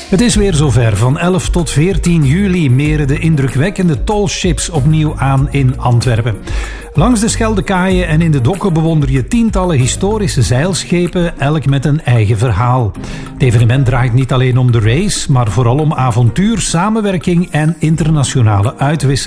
Het is weer zover. Van 11 tot 14 juli meren de indrukwekkende tallships opnieuw aan in Antwerpen. Langs de Scheldekaaien en in de dokken bewonder je tientallen historische zeilschepen, elk met een eigen verhaal. Het evenement draait niet alleen om de race, maar vooral om avontuur, samenwerking en internationale uitwisseling.